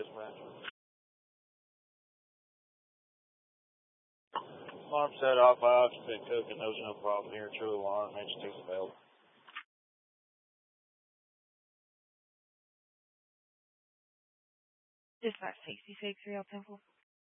dispatch. Alarm set off by occupant cooking. There was no problem here. True alarm. H2 failed. Dispatch 66, 3 Temple.